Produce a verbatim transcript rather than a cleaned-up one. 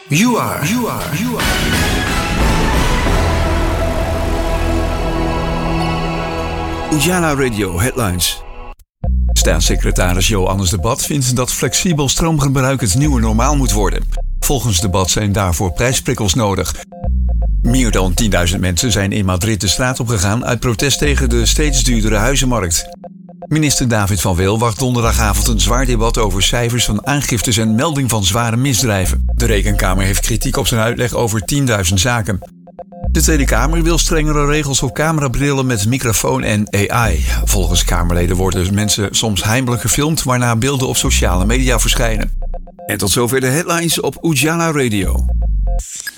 You are, you are, you are. Ujala Radio Headlines. Staatssecretaris Johannes de Bat vindt dat flexibel stroomgebruik het nieuwe normaal moet worden. Volgens de Bat zijn daarvoor prijsprikkels nodig. Meer dan tienduizend mensen zijn in Madrid de straat opgegaan uit protest tegen de steeds duurdere huizenmarkt. Minister David van Wil wacht donderdagavond een zwaar debat over cijfers van aangiftes en melding van zware misdrijven. De Rekenkamer heeft kritiek op zijn uitleg over tienduizend zaken. De Tweede Kamer wil strengere regels op camerabrillen met microfoon en A I. Volgens Kamerleden worden mensen soms heimelijk gefilmd, waarna beelden op sociale media verschijnen. En tot zover de headlines op Ujala Radio.